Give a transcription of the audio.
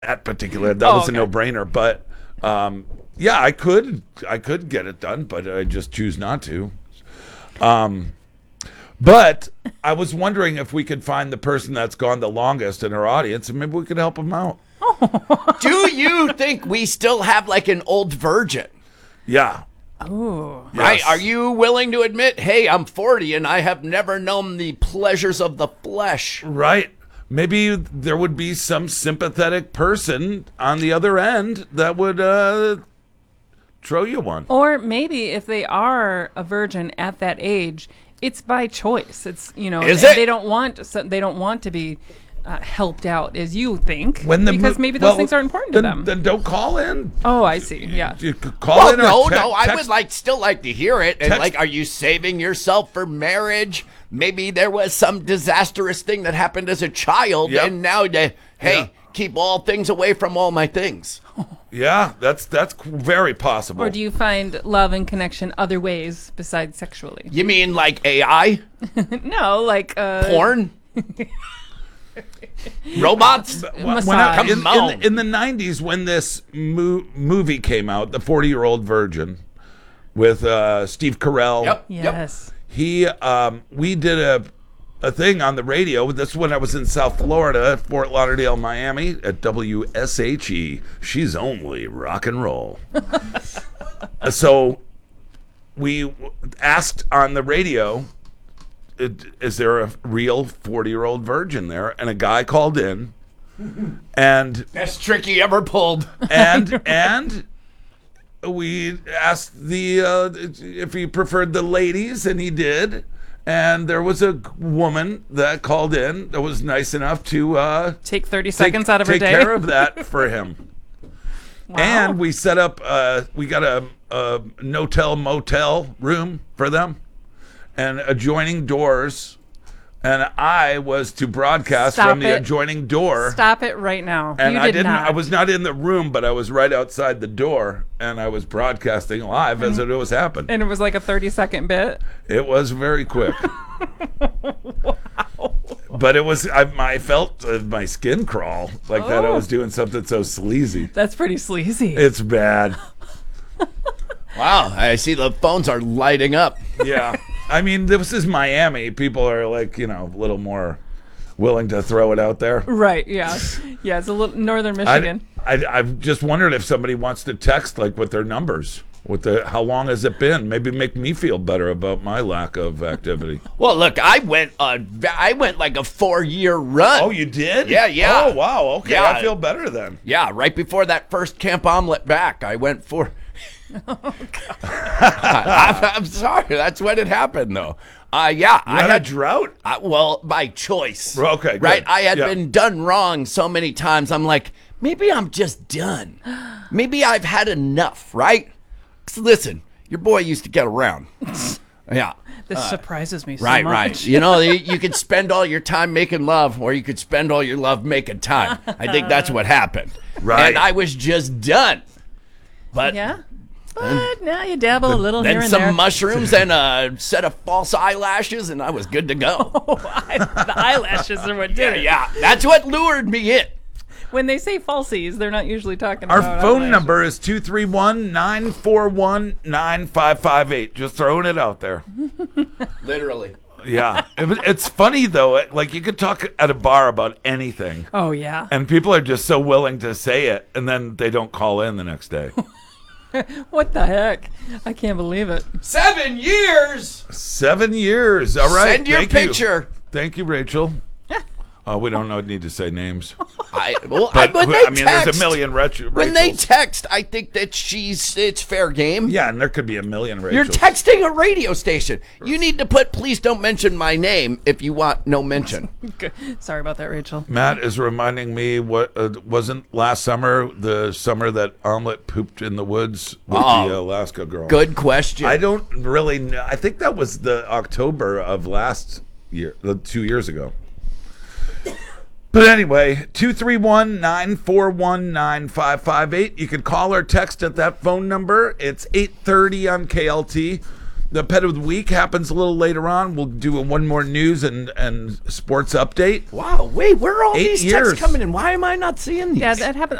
that particular. That was a no-brainer. But yeah, I could get it done, but I just choose not to. But I was wondering if we could find the person that's gone the longest in our audience, and maybe we could help them out. Do you think we still have like an old virgin? Yeah. Oh. Right? Yes. Are you willing to admit, hey, I'm 40 and I have never known the pleasures of the flesh? Right. Maybe there would be some sympathetic person on the other end that would throw you one. Or maybe if they are a virgin at that age, it's by choice. It's, Is it? they don't want to be helped out as you think, because maybe those things are important to them. Then don't call in. Oh, I see. Yeah. You could call in. No, or I text. would still like to hear it. And are you saving yourself for marriage? Maybe there was some disastrous thing that happened as a child, Yep. and now keep all things away from all my things. Yeah, that's very possible. Or do you find love and connection other ways besides sexually? You mean like AI? No, like Porn? Robots? massage. Come on. In the 90s, when this movie came out, The 40-Year-Old Virgin, with Steve Carell. Yep. Yes. We did a thing on the radio. This is when I was in South Florida, Fort Lauderdale, Miami, at WSHE. She's only rock and roll. So we asked on the radio, is there a real 40-year-old virgin there? And a guy called in, and Best trick he ever pulled. and we asked if he preferred the ladies, and he did. And there was a woman that called in that was nice enough to Take 30 seconds out of her day. take care of that for him. Wow. And we set up. We got a no-tell motel room for them, and adjoining doors. And I was to broadcast Stop from the it. adjoining door. Stop it right now. And you I did not. I was not in the room, but I was right outside the door, and I was broadcasting live as it was happening. And it was like a 30-second bit. It was very quick. But it was. I felt my skin crawl like that. I was doing something so sleazy. That's pretty sleazy. It's bad. Wow, I see the phones are lighting up. Yeah. I mean, this is Miami. People are like, a little more willing to throw it out there. Right, yeah. Yeah, it's a little northern Michigan. I've just wondered if somebody wants to text, like, with their numbers. How long has it been? Maybe make me feel better about my lack of activity. Well, look, I went like a 4-year run. Oh, you did? Yeah. Oh, wow. Okay, Yeah. I feel better then. Yeah, right before that first Camp Omelet back, I went for. Oh, God. I'm sorry. That's when it happened, though. I had a drought? Well, by choice. Okay, good. Right? I had Yeah. been done wrong so many times. I'm like, maybe I'm just done. Maybe I've had enough, right? 'Cause listen, your boy used to get around. Yeah. This surprises me so Right, much. right. You could spend all your time making love, or you could spend all your love making time. I think that's what happened. Right. And I was just done. But Yeah? But now you dabble a little here then and some there. mushrooms and a set of false eyelashes, and I was good to go. The eyelashes are what did it. Yeah, that's what lured me in. When they say falsies, they're not usually talking Our about phone eyelashes. number is 231-941-9558. Just throwing it out there. Literally. Yeah. It's funny, though. Like, you could talk at a bar about anything, Oh, yeah. and people are just so willing to say it, and then they don't call in the next day. What the heck? I can't believe it. 7 years. 7 years. All right. Send your Thank you. picture. Thank you, Rachel. We don't need to say names. When But they I mean, text, there's a million Rachels. when they text, I think that it's fair game. Yeah, and there could be a million Rachels. You're texting a radio station. You need to put "please don't mention my name" if you want no mention. Good. Sorry about that, Rachel. Matt is reminding me what wasn't last summer the summer that Omelet pooped in the woods with the Alaska girl. Good question. I don't really know. I think that was the October of last year, 2 years ago. But anyway, 231-941-9558. You can call or text at that phone number. It's 8:30 on KLT. The pet of the week happens a little later on. We'll do one more news and sports update. Wow, wait, where are all 8 these years. texts coming in? Why am I not seeing these? Yeah, that happened.